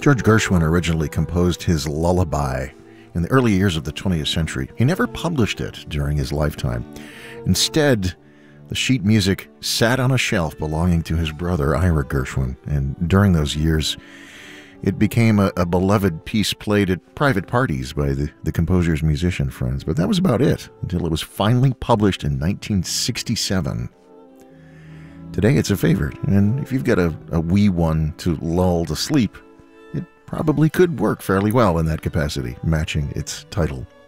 George Gershwin originally composed his Lullaby in the early years of the 20th century. He never published it during his lifetime. Instead, the sheet music sat on a shelf belonging to his brother, Ira Gershwin, and during those years, it became a beloved piece played at private parties by the composer's musician friends. But that was about it until it was finally published in 1967. Today, it's a favorite, and if you've got a wee one to lull to sleep, it probably could work fairly well in that capacity, matching its title.